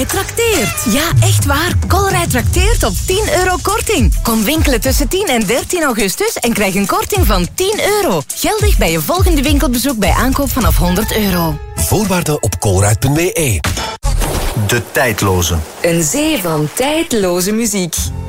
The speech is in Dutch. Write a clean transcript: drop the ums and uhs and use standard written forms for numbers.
Colruyt trakteert. Ja, echt waar. Colruyt trakteert op €10 korting. Kom winkelen tussen 10 en 13 augustus en krijg een korting van €10. Geldig bij je volgende winkelbezoek bij aankoop vanaf €100. Voorwaarden op colruyt.be. De tijdloze. Een zee van tijdloze muziek.